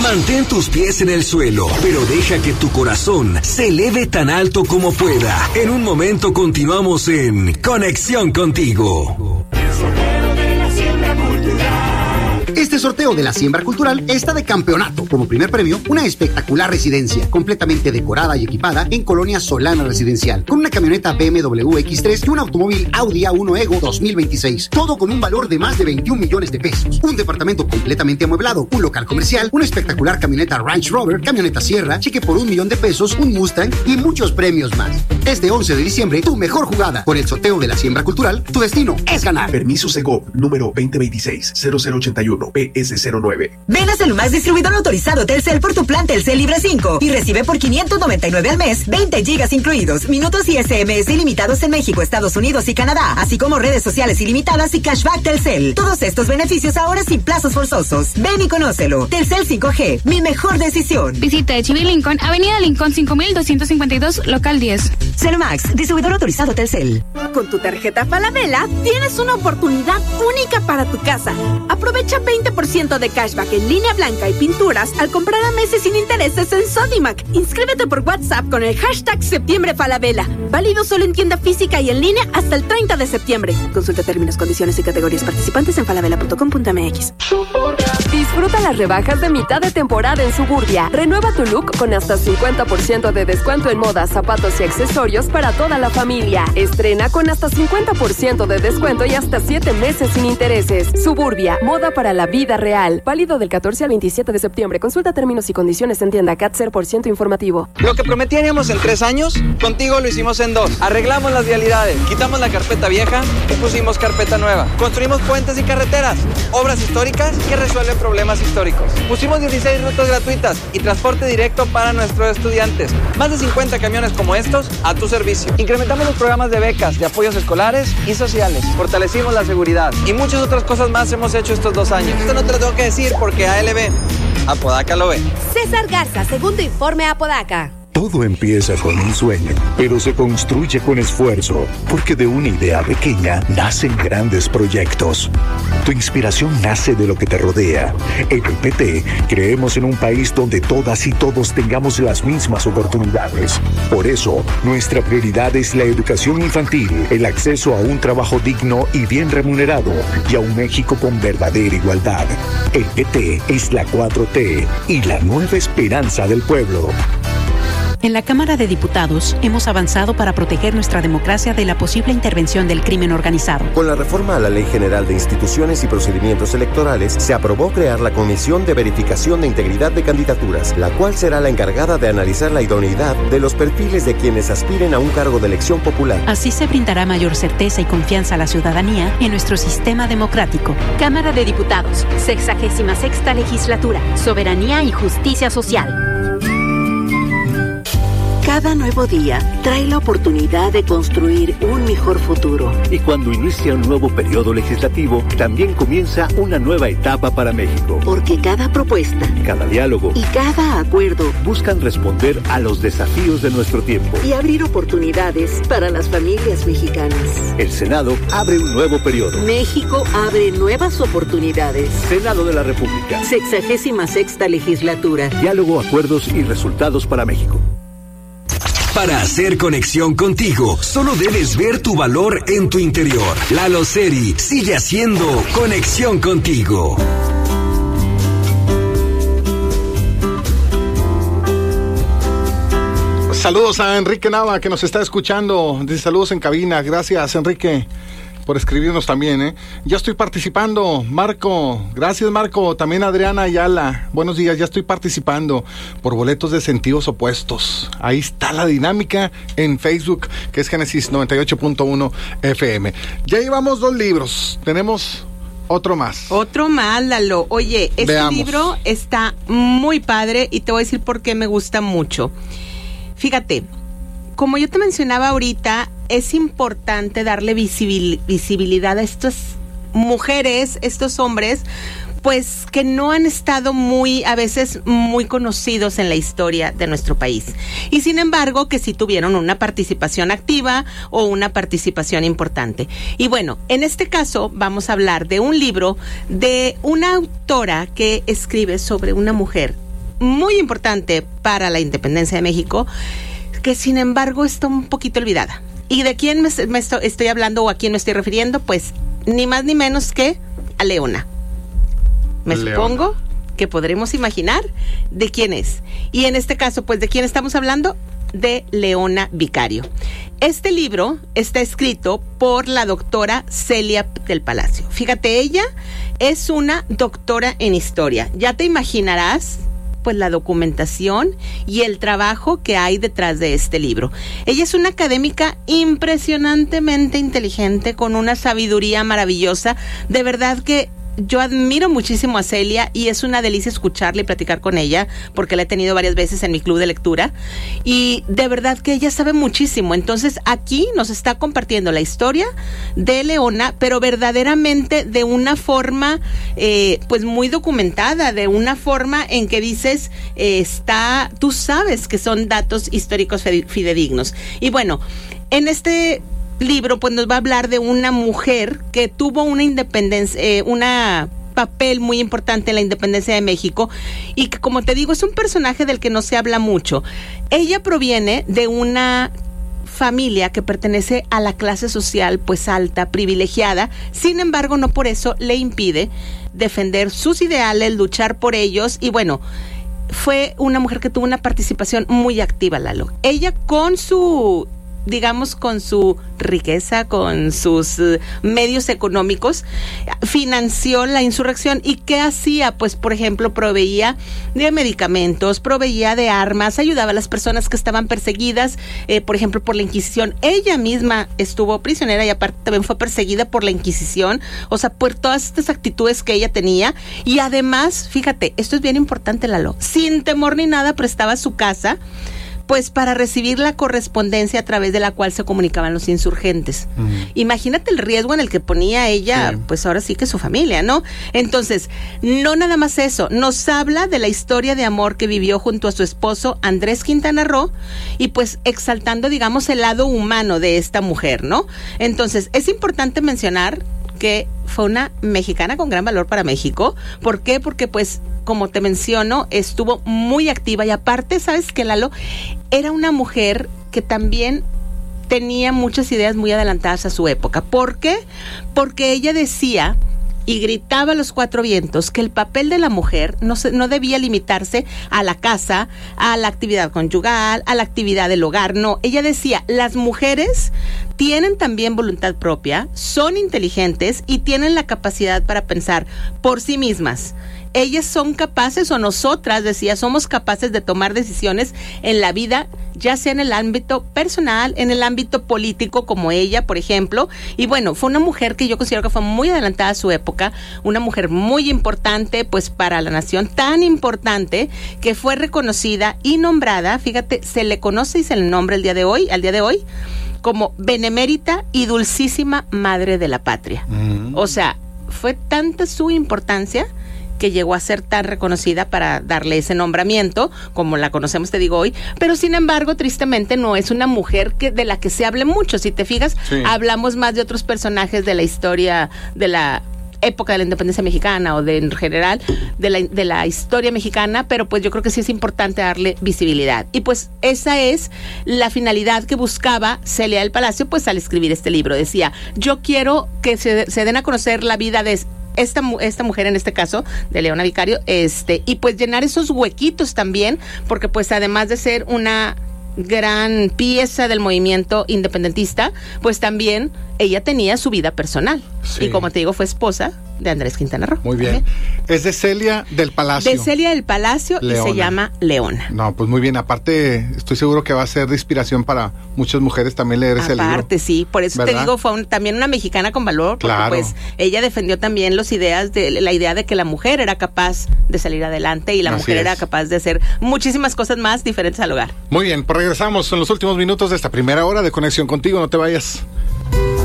Mantén tus pies en el suelo, pero deja que tu corazón se eleve tan alto como pueda. En un momento continuamos en Conexión Contigo. Este sorteo de la Siembra Cultural está de campeonato. Como primer premio, una espectacular residencia, completamente decorada y equipada en Colonia Solana Residencial, con una camioneta BMW X3 y un automóvil Audi A1 Ego 2026. Todo con un valor de más de 21 millones de pesos. Un departamento completamente amueblado, un local comercial, una espectacular camioneta Range Rover, camioneta Sierra, cheque por $1 millón, un Mustang y muchos premios más. Este 11 de diciembre, tu mejor jugada. Con el sorteo de la Siembra Cultural, tu destino es ganar. Permiso Segov, número 2026-0081. PS09. Ven a Celumax, distribuidor autorizado Telcel, por tu plan Telcel Libre 5 y recibe por $599 al mes 20 gigas incluidos, minutos y SMS ilimitados en México, Estados Unidos y Canadá, así como redes sociales ilimitadas y cashback Telcel. Todos estos beneficios ahora sin plazos forzosos. Ven y conócelo. Telcel 5G, mi mejor decisión. Visita Chivi Lincoln, Avenida Lincoln 5252, local 10. Celumax, distribuidor autorizado Telcel. Con tu tarjeta Falabella tienes una oportunidad única para tu casa. Aprovecha 20% de cashback en línea blanca y pinturas al comprar a meses sin intereses en Sodimac. Inscríbete por WhatsApp con el hashtag Septiembre Falabella. Válido solo en tienda física y en línea hasta el 30 de septiembre. Consulta términos, condiciones y categorías participantes en falabella.com.mx. Disfruta las rebajas de mitad de temporada en Suburbia. Renueva tu look con hasta 50% de descuento en moda, zapatos y accesorios para toda la familia. Estrena con hasta 50% de descuento y hasta 7 meses sin intereses. Suburbia, moda para la vida real. Válido del 14 al 27 de septiembre. Consulta términos y condiciones en tienda CAT 0% informativo. Lo que prometíamos en 3 años, contigo lo hicimos en 2. Arreglamos las vialidades, quitamos la carpeta vieja y pusimos carpeta nueva. Construimos puentes y carreteras, obras históricas que resuelven problemas históricos. Pusimos 16 rutas gratuitas y transporte directo para nuestros estudiantes. Más de 50 camiones como estos a tu servicio. Incrementamos los programas de becas, de apoyos escolares y sociales. Fortalecimos la seguridad y muchas otras cosas más hemos hecho estos 2 años. Esto no te lo tengo que decir porque ALB, Apodaca lo ve. César Garza, segundo informe Apodaca. Todo empieza con un sueño, pero se construye con esfuerzo, porque de una idea pequeña nacen grandes proyectos. Tu inspiración nace de lo que te rodea. En el PT creemos en un país donde todas y todos tengamos las mismas oportunidades. Por eso, nuestra prioridad es la educación infantil, el acceso a un trabajo digno y bien remunerado, y a un México con verdadera igualdad. El PT es la 4T y la nueva esperanza del pueblo. En la Cámara de Diputados hemos avanzado para proteger nuestra democracia de la posible intervención del crimen organizado. Con la reforma a la Ley General de Instituciones y Procedimientos Electorales, se aprobó crear la Comisión de Verificación de Integridad de Candidaturas, la cual será la encargada de analizar la idoneidad de los perfiles de quienes aspiren a un cargo de elección popular. Así se brindará mayor certeza y confianza a la ciudadanía en nuestro sistema democrático. Cámara de Diputados, 66ª Legislatura, Soberanía y Justicia Social. Cada nuevo día trae la oportunidad de construir un mejor futuro. Y cuando inicia un nuevo periodo legislativo, también comienza una nueva etapa para México. Porque cada propuesta, cada diálogo y cada acuerdo buscan responder a los desafíos de nuestro tiempo y abrir oportunidades para las familias mexicanas. El Senado abre un nuevo periodo. México abre nuevas oportunidades. Senado de la República. 66ª Legislatura. Diálogo, acuerdos y resultados para México. Para hacer conexión contigo, solo debes ver tu valor en tu interior. Lalo Seri sigue haciendo conexión contigo. Saludos a Enrique Nava, que nos está escuchando. Dice saludos en cabina. Gracias, Enrique, por escribirnos también, Ya estoy participando, Marco. Gracias, Marco. También Adriana Ayala. Buenos días, ya estoy participando por boletos de sentidos opuestos. Ahí está la dinámica en Facebook, que es Génesis 98.1 FM. Ya llevamos 2 libros. Tenemos otro más. Otro más, Lalo. Oye, este libro está muy padre y te voy a decir por qué me gusta mucho. Fíjate, como yo te mencionaba ahorita, es importante darle visibilidad a estas mujeres, estos hombres, pues que no han estado a veces muy conocidos en la historia de nuestro país. Y sin embargo, que sí tuvieron una participación activa o una participación importante. Y bueno, en este caso vamos a hablar de un libro de una autora que escribe sobre una mujer muy importante para la independencia de México, que sin embargo está un poquito olvidada. ¿Y de quién me estoy hablando o a quién me estoy refiriendo? Pues ni más ni menos que a Leona. Supongo que podremos imaginar de quién es. Y en este caso, pues, ¿de quién estamos hablando? De Leona Vicario. Este libro está escrito por la doctora Celia del Palacio. Fíjate, ella es una doctora en historia. Ya te imaginarás pues la documentación y el trabajo que hay detrás de este libro. Ella es una académica impresionantemente inteligente, con una sabiduría maravillosa. De verdad que yo admiro muchísimo a Celia y es una delicia escucharla y platicar con ella, porque la he tenido varias veces en mi club de lectura y de verdad que ella sabe muchísimo. Entonces aquí nos está compartiendo la historia de Leona, pero verdaderamente de una forma pues muy documentada, de una forma en que dices, tú sabes que son datos históricos fidedignos. Y bueno, en este libro pues nos va a hablar de una mujer que tuvo una independencia, papel muy importante en la independencia de México y que, como te digo, es un personaje del que no se habla mucho. Ella proviene de una familia que pertenece a la clase social pues alta, privilegiada. Sin embargo, no por eso le impide defender sus ideales, luchar por ellos. Y bueno, fue una mujer que tuvo una participación muy activa, Lalo. Ella con su riqueza, con sus medios económicos, financió la insurrección. ¿Y qué hacía? Pues, por ejemplo, proveía de medicamentos, proveía de armas, ayudaba a las personas que estaban perseguidas, por ejemplo, por la Inquisición. Ella misma estuvo prisionera y aparte también fue perseguida por la Inquisición, o sea, por todas estas actitudes que ella tenía. Y además, fíjate, esto es bien importante, Lalo, sin temor ni nada prestaba su casa pues para recibir la correspondencia a través de la cual se comunicaban los insurgentes. Imagínate el riesgo en el que ponía ella, pues ahora sí que su familia, ¿no? Entonces, no nada más eso, nos habla de la historia de amor que vivió junto a su esposo Andrés Quintana Roo y pues exaltando, digamos, el lado humano de esta mujer, ¿no? Entonces, es importante mencionar que fue una mexicana con gran valor para México. ¿Por qué? Porque pues, como te menciono, estuvo muy activa y aparte, ¿sabes qué, Lalo? Era una mujer que también tenía muchas ideas muy adelantadas a su época. ¿Por qué? Porque ella decía y gritaba a los cuatro vientos que el papel de la mujer no debía limitarse a la casa, a la actividad conyugal, a la actividad del hogar. No, ella decía, las mujeres tienen también voluntad propia, son inteligentes y tienen la capacidad para pensar por sí mismas. Ellas son capaces, o nosotras, decía, somos capaces de tomar decisiones en la vida, ya sea en el ámbito personal, en el ámbito político, como ella, por ejemplo. Y bueno, fue una mujer que yo considero que fue muy adelantada a su época, una mujer muy importante, pues para la nación, tan importante, que fue reconocida y nombrada, fíjate, se le conoce y se le nombra al día de hoy, como benemérita y dulcísima madre de la patria. O sea, fue tanta su importancia que llegó a ser tan reconocida para darle ese nombramiento, como la conocemos, te digo, hoy, pero sin embargo, tristemente, no es una mujer de la que se hable mucho. Si te fijas, hablamos más de otros personajes de la historia de la época de la independencia mexicana o en general de la historia mexicana, pero pues yo creo que sí es importante darle visibilidad. Y pues esa es la finalidad que buscaba Celia del Palacio, pues al escribir este libro. Decía, yo quiero que se den a conocer la vida de esta mujer, en este caso, de Leona Vicario, y pues llenar esos huequitos también, porque pues además de ser una gran pieza del movimiento independentista, pues también ella tenía su vida personal. Sí. Y como te digo, fue esposa de Andrés Quintana Roo. Muy bien. Es de Celia del Palacio. De Celia del Palacio, Leona. Y se llama Leona. No, pues muy bien. Aparte, estoy seguro que va a ser de inspiración para muchas mujeres también leer ese libro. Aparte, sí. Por eso, ¿verdad?, te digo, fue también una mexicana con valor. Porque claro, pues ella defendió también la idea de que la mujer era capaz de salir adelante y la mujer era capaz de hacer muchísimas cosas más diferentes al hogar. Muy bien, pues regresamos en los últimos minutos de esta primera hora de Conexión Contigo. No te vayas.